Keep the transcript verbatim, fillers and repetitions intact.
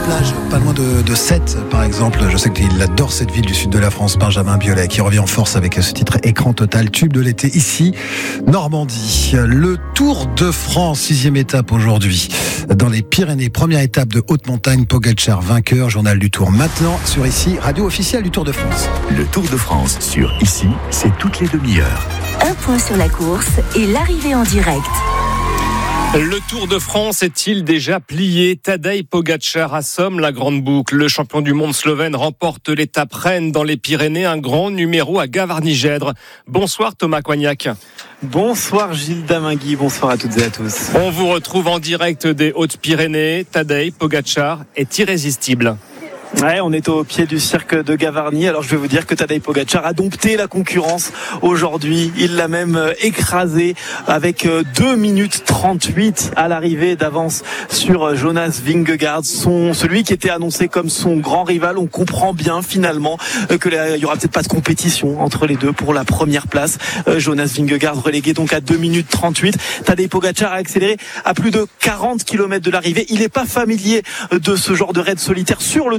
plage, pas loin de, de Sète, par exemple. Je sais qu'il adore cette ville du sud de la France, Benjamin Biolay, qui revient en force avec ce titre Écran Total, tube de l'été, ici, Normandie. Le Tour de France, sixième étape aujourd'hui, dans les Pyrénées. Première étape de haute montagne, Pogačar vainqueur, journal du Tour maintenant, sur ici, radio officielle du Tour de France. Le Tour de France sur ici, c'est toutes les demi-heures. Un point sur la course et l'arrivée en direct. Le Tour de France est-il déjà plié ? Tadej Pogačar assomme la grande boucle. Le champion du monde slovène remporte l'étape reine dans les Pyrénées, un grand numéro à Gavarnie-Gèdre. Bonsoir Thomas Coignac. Bonsoir Gilles Damingui, bonsoir à toutes et à tous. On vous retrouve en direct des Hautes-Pyrénées. Tadej Pogačar est irrésistible. Ouais, on est au pied du cirque de Gavarnie. Alors je vais vous dire que Tadej Pogačar a dompté la concurrence aujourd'hui. Il l'a même écrasé avec deux minutes trente-huit à l'arrivée d'avance sur Jonas Vingegaard, son, celui qui était annoncé comme son grand rival. On comprend bien finalement qu'il y aura peut-être pas de compétition entre les deux pour la première place. Jonas Vingegaard relégué donc à deux minutes trente-huit. Tadej Pogačar a accéléré à plus de quarante kilomètres de l'arrivée. Il n'est pas familier de ce genre de raid solitaire sur le